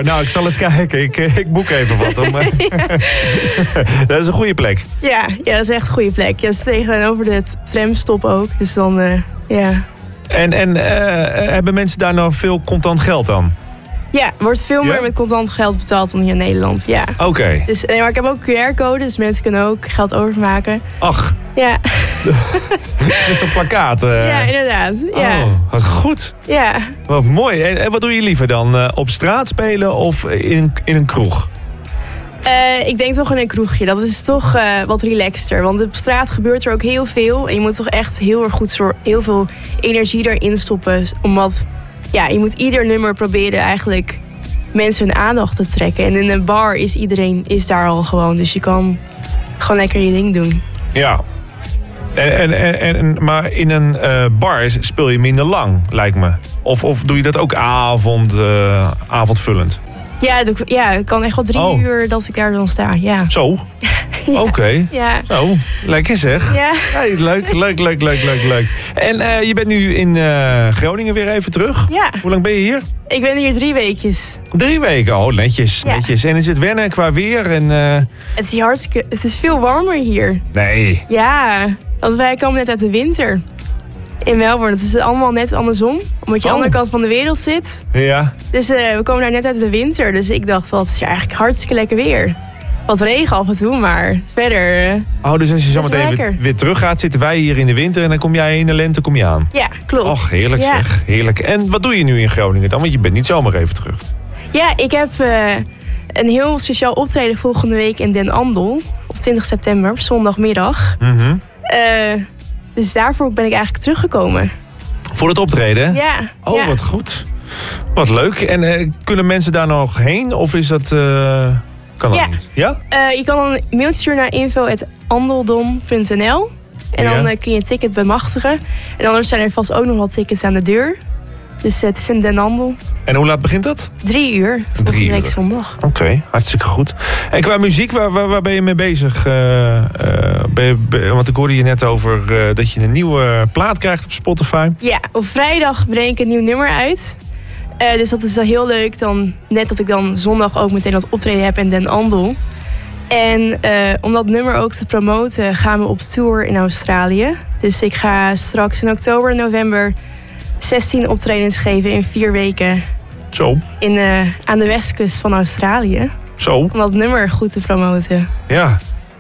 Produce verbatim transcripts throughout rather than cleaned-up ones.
Nou, nou, ik zal eens kijken. Ik, ik boek even wat. Om, ja. Dat is een goede plek. Ja, ja, dat is echt een goede plek. Ja, dat is tegenover de tramstop ook. Dus dan, uh, ja. En, en uh, hebben mensen daar nou veel contant geld dan? Ja, er wordt veel ja? meer met contant geld betaald dan hier in Nederland. Ja. Oké. Okay. Dus, maar ik heb ook Q R-code, dus mensen kunnen ook geld overmaken. Ach. Ja. Met zo'n plakkaat. Uh... Ja, inderdaad. Ja. Oh, wat goed. Ja. Wat mooi. En, en wat doe je liever dan? Uh, op straat spelen of in, in een kroeg? Uh, ik denk toch in een kroegje. Dat is toch uh, wat relaxter. Want op straat gebeurt er ook heel veel. En je moet toch echt heel erg goed zorgen, heel veel energie erin stoppen. Omdat, ja, je moet ieder nummer proberen eigenlijk mensen hun aandacht te trekken. En in een bar is iedereen is daar al gewoon. Dus je kan gewoon lekker je ding doen. Ja. En, en, en, en, maar in een uh, bar speel je minder lang, lijkt me. Of, of doe je dat ook avond, uh, avondvullend? Ja, ja, het kan echt wel drie oh. uur dat ik daar dan sta. Ja. Zo? Ja. Oké. Okay. Ja. Zo, lekker zeg. Ja. Hey, leuk, leuk, leuk, leuk, leuk, leuk. En uh, je bent nu in uh, Groningen weer even terug. Ja. Hoe lang ben je hier? Ik ben hier drie weekjes. Drie weken? Oh, netjes, ja. netjes. En is het wennen qua weer? En, uh... Het is hartstikke... Het is veel warmer hier. Nee. Ja, want wij komen net uit de winter. In Melbourne. Het is allemaal net andersom. Omdat je aan oh. de andere kant van de wereld zit. Ja. Dus uh, we komen daar net uit de winter. Dus ik dacht, dat is ja, eigenlijk hartstikke lekker weer. Wat regen af en toe, maar verder... Uh, oh, dus als je zo meteen weer, weer terug gaat, zitten wij hier in de winter... en dan kom jij in de lente kom je aan. Ja, klopt. Och, heerlijk ja. zeg. Heerlijk. En wat doe je nu in Groningen dan? Want je bent niet zomaar even terug. Ja, ik heb uh, een heel speciaal optreden volgende week in Den Andel. Op twintig september, op zondagmiddag. Mm-hmm. Uh, dus daarvoor ben ik eigenlijk teruggekomen. Voor het optreden? Ja. Oh, ja. wat goed. Wat leuk. En uh, kunnen mensen daar nog heen? Of is dat... Uh, kan dat ja. niet? Ja? Uh, je kan een mailtje sturen naar info at andeldom punt n l. En dan ja. uh, kun je een ticket bemachtigen. En anders zijn er vast ook nog wat tickets aan de deur. Dus uh, het is in Den Andel. En hoe laat begint dat? Drie uur. Drie uur. Week zondag. Oké, okay, hartstikke goed. En qua muziek, waar, waar, waar ben je mee bezig? Uh, uh, ben je, ben, want ik hoorde je net over uh, dat je een nieuwe plaat krijgt op Spotify. Ja, op vrijdag breng ik een nieuw nummer uit. Uh, dus dat is wel heel leuk. Dan, net dat ik dan zondag ook meteen dat optreden heb in Den Andel. En uh, om dat nummer ook te promoten gaan we op tour in Australië. Dus ik ga straks in oktober en november zestien optredens geven in vier weken. Zo. In, uh, aan de westkust van Australië. Zo. Om dat nummer goed te promoten. Ja.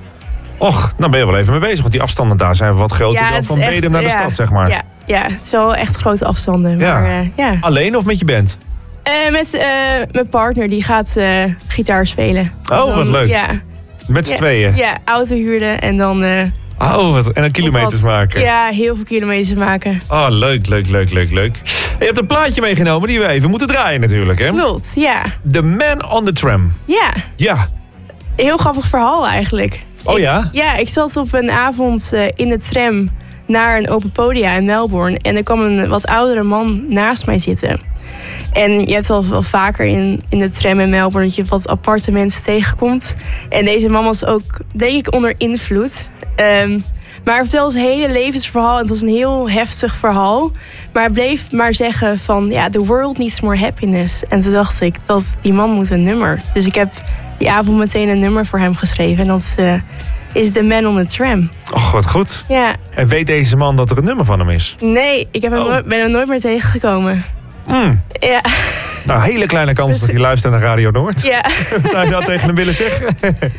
Och, nou ben je wel even mee bezig. Want die afstanden daar zijn wat groter ja, dan van Bedum naar de ja, stad, zeg maar. Ja, ja, het is wel echt grote afstanden. Ja. Maar, uh, ja. Alleen of met je band? Uh, met uh, mijn partner, die gaat uh, gitaar spelen. Oh, dus dan, wat leuk. Ja. Met z'n ja, tweeën? Ja, auto huurden en dan... Uh, oh, wat, en dan kilometers wat, maken? Ja, heel veel kilometers maken. Oh, leuk, leuk, leuk, leuk, leuk. Je hebt een plaatje meegenomen die we even moeten draaien natuurlijk, hè? Klopt, ja. The Man on the Tram. Ja. Ja. Heel grappig verhaal eigenlijk. Oh ja? Ik, ja, ik zat op een avond uh, in de tram naar een open podia in Melbourne. En er kwam een wat oudere man naast mij zitten. En je hebt al wel vaker in, in de tram in Melbourne dat je wat aparte mensen tegenkomt. En deze man was ook, denk ik, onder invloed. Um, maar hij vertelde zijn hele levensverhaal. En het was een heel heftig verhaal. Maar hij bleef maar zeggen van, ja, the world needs more happiness. En toen dacht ik, dat die man moet een nummer. Dus ik heb die avond meteen een nummer voor hem geschreven. En dat uh, is The Man on the Tram. Och, wat goed. Ja. En weet deze man dat er een nummer van hem is? Nee, ik heb hem oh. nooit, ben hem nooit meer tegengekomen. Mm. Ja. Nou, hele kleine kans dus, dat hij luistert naar Radio Noord. Ja. Wat zou je nou tegen hem willen zeggen?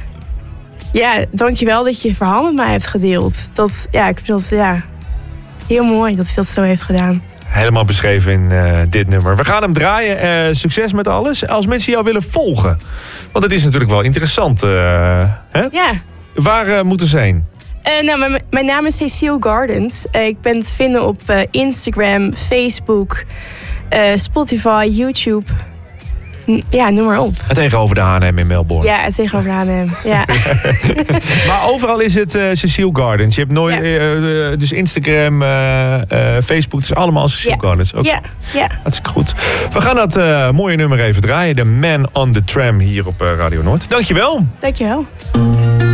Ja, dankjewel dat je je verhaal met mij hebt gedeeld. Dat, ja, ik vind dat ja, heel mooi dat hij dat zo heeft gedaan. Helemaal beschreven in uh, dit nummer. We gaan hem draaien. Uh, succes met alles. Als mensen jou willen volgen. Want het is natuurlijk wel interessant. Uh, hè? Ja. Waar uh, moeten ze heen? Uh, nou, mijn, mijn naam is Cecile Gardens. Uh, ik ben te vinden op uh, Instagram, Facebook, uh, Spotify, YouTube. N- ja, noem maar op. En tegenover de H en M in Melbourne. Ja, tegenover de H en M. Ja. Maar overal is het uh, Cecile Gardens. Je hebt nooit, ja. uh, uh, dus Instagram, uh, uh, Facebook, het is allemaal Cecile ja. Gardens. Okay. Ja, ja. Hartstikke goed. We gaan dat uh, mooie nummer even draaien. The Man on the Tram hier op uh, Radio Noord. Dankjewel. Dankjewel.